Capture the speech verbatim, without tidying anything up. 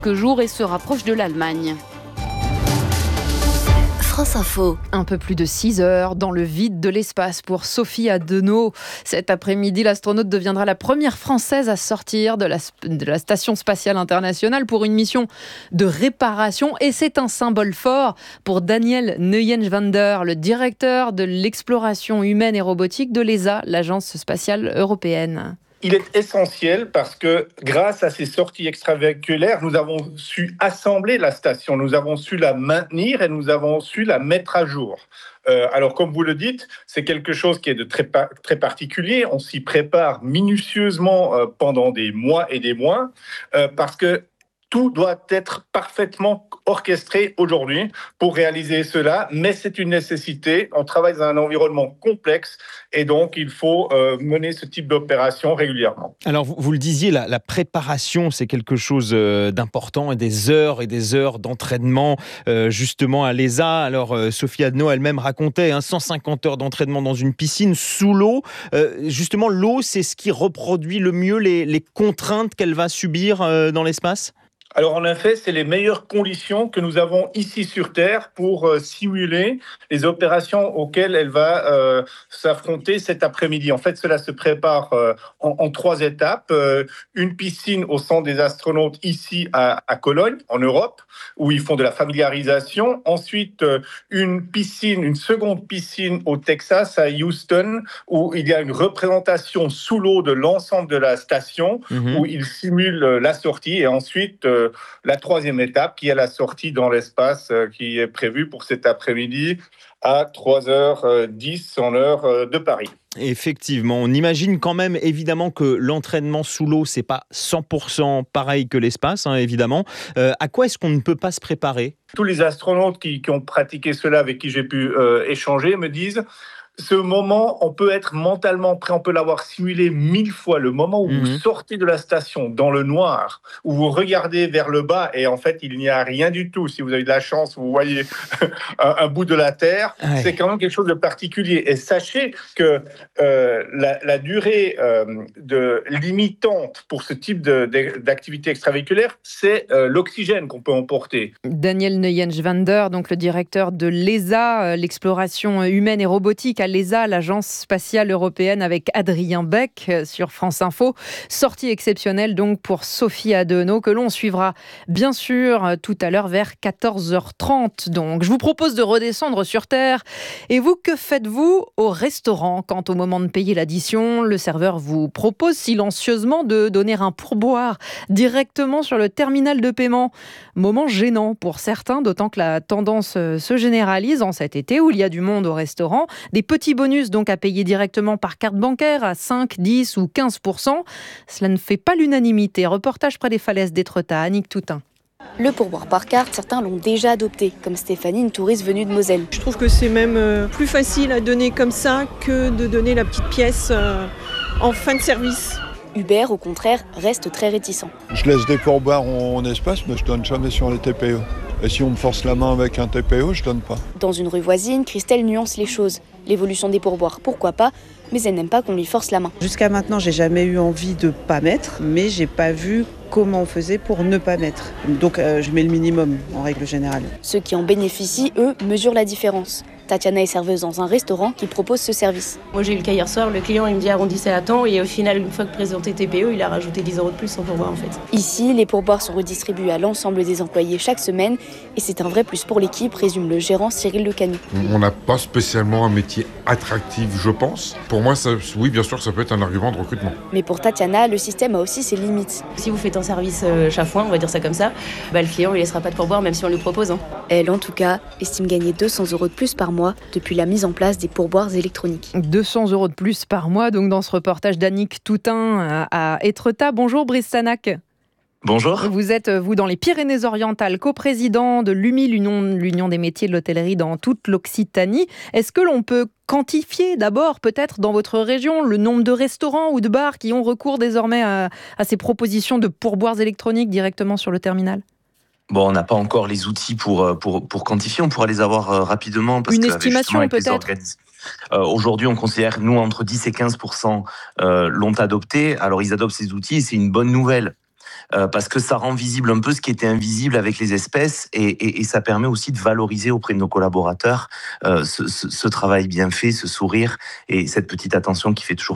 quelques jours et se rapproche de l'Allemagne. France Info. Un peu plus de six heures dans le vide de l'espace pour Sophie Adenau. Cet après-midi, l'astronaute deviendra la première Française à sortir de la, de la Station spatiale internationale pour une mission de réparation. Et c'est un symbole fort pour Daniel Neuenschwander, le directeur de l'exploration humaine et robotique de l'E S A, l'Agence spatiale européenne. Il est essentiel parce que grâce à ces sorties extravéhiculaires, nous avons su assembler la station, nous avons su la maintenir et nous avons su la mettre à jour. Euh, alors, comme vous le dites, c'est quelque chose qui est de très, très particulier. On s'y prépare minutieusement euh, pendant des mois et des mois euh, parce que tout doit être parfaitement orchestré aujourd'hui pour réaliser cela, mais c'est une nécessité. On travaille dans un environnement complexe et donc il faut euh, mener ce type d'opération régulièrement. Alors vous, vous le disiez, la, la préparation c'est quelque chose euh, d'important et des heures et des heures d'entraînement euh, justement à l'E S A. Alors euh, Sophie Adenau elle-même racontait hein, cent cinquante heures d'entraînement dans une piscine sous l'eau. Euh, justement l'eau c'est ce qui reproduit le mieux les, les contraintes qu'elle va subir euh, dans l'espace ? Alors en effet, c'est les meilleures conditions que nous avons ici sur Terre pour euh, simuler les opérations auxquelles elle va euh, s'affronter cet après-midi. En fait, cela se prépare euh, en, en trois étapes. Euh, une piscine au centre des astronautes ici à, à Cologne, en Europe, où ils font de la familiarisation. Ensuite, euh, une piscine, une seconde piscine au Texas, à Houston, où il y a une représentation sous l'eau de l'ensemble de la station, mmh. où ils simulent euh, la sortie. Et ensuite, euh, la troisième étape qui est la sortie dans l'espace euh, qui est prévue pour cet après-midi à trois heures dix en heure de Paris. Effectivement, on imagine quand même évidemment que l'entraînement sous l'eau, c'est pas cent pour cent pareil que l'espace, hein, évidemment. Euh, à quoi est-ce qu'on ne peut pas se préparer ? Tous les astronautes qui, qui ont pratiqué cela, avec qui j'ai pu euh, échanger, me disent ce moment, on peut être mentalement prêt, on peut l'avoir simulé mille fois. Le moment où mmh. vous sortez de la station dans le noir, où vous regardez vers le bas et en fait, il n'y a rien du tout. Si vous avez de la chance, vous voyez un, un bout de la Terre, ouais. c'est quand même quelque chose de particulier. Et sachez que euh, la, la durée euh, de, limitante pour ce type de, de, d'activité extravéhiculaire, c'est euh, l'oxygène qu'on peut emporter. Daniel Neuenschwander, donc le directeur de l'E S A, l'exploration humaine et robotique à l'E S A, l'Agence spatiale européenne, avec Adrien Beck sur France Info. Sortie exceptionnelle donc pour Sophie Adenau, que l'on suivra bien sûr tout à l'heure vers quatorze heures trente. Donc je vous propose de redescendre sur Terre. Et vous, que faites-vous au restaurant quand au moment de payer l'addition, le serveur vous propose silencieusement de donner un pourboire directement sur le terminal de paiement ? Moment gênant pour certains, d'autant que la tendance se généralise en cet été où il y a du monde au restaurant. Des petits bonus donc à payer directement par carte bancaire à cinq, dix ou quinze pour cent. Cela ne fait pas l'unanimité. Reportage près des falaises d'Étretat, Annick Toutain. Le pourboire par carte, certains l'ont déjà adopté, comme Stéphanie, une touriste venue de Moselle. Je trouve que c'est même plus facile à donner comme ça que de donner la petite pièce en fin de service. Hubert, au contraire, reste très réticent. Je laisse des pourboires en espace, mais je donne jamais sur les T P E. Et si on me force la main avec un T P E, je donne pas. Dans une rue voisine, Christelle nuance les choses. L'évolution des pourboires, pourquoi pas, mais elle n'aime pas qu'on lui force la main. Jusqu'à maintenant, j'ai jamais eu envie de pas mettre, mais j'ai pas vu comment on faisait pour ne pas mettre. Donc euh, je mets le minimum en règle générale. Ceux qui en bénéficient, eux, mesurent la différence. Tatiana est serveuse dans un restaurant qui propose ce service. Moi j'ai eu le cas hier soir, le client il me dit arrondissez à temps et au final une fois que présenté T P E, il a rajouté dix euros de plus sans pourboire en fait. Ici, les pourboires sont redistribués à l'ensemble des employés chaque semaine et c'est un vrai plus pour l'équipe, résume le gérant Cyril Lecanu. On n'a pas spécialement un métier attractif, je pense. Pour moi, ça, oui bien sûr ça peut être un argument de recrutement. Mais pour Tatiana, le système a aussi ses limites. Si vous faites un service euh, chafouin, on va dire ça comme ça, bah, le client il laissera pas de pourboire même si on lui propose. Hein. Elle en tout cas estime gagner deux cents euros de plus par mois depuis la mise en place des pourboires électroniques. deux cents euros de plus par mois, donc dans ce reportage d'Annick Toutain à Étretat. Bonjour Brice Sanac. Bonjour. Vous êtes, vous, dans les Pyrénées-Orientales, coprésident de l'U M I, l'Union, l'Union des métiers de l'hôtellerie dans toute l'Occitanie. Est-ce que l'on peut quantifier d'abord, peut-être, dans votre région, le nombre de restaurants ou de bars qui ont recours désormais à, à ces propositions de pourboires électroniques directement sur le terminal ? Bon, on n'a pas encore les outils pour, pour, pour quantifier, on pourra les avoir euh, rapidement. Parce Une que, estimation peut-être organis... euh, Aujourd'hui, on considère, nous, entre dix et quinze pour cent euh, l'ont adopté. Alors, ils adoptent ces outils et c'est une bonne nouvelle. euh, parce que ça rend visible un peu ce qui était invisible avec les espèces et, et, et ça permet aussi de valoriser auprès de nos collaborateurs euh, ce, ce, ce travail bien fait, ce sourire et cette petite attention qui fait toujours